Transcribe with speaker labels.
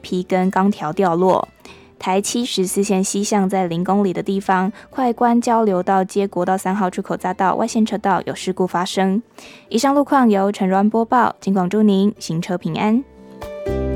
Speaker 1: 批跟钢条掉落。台714线西向在0公里的地方，快关交流道接国道3号出口匝道外线车道有事故发生。以上路况由陈软播报，警广祝您行车平安。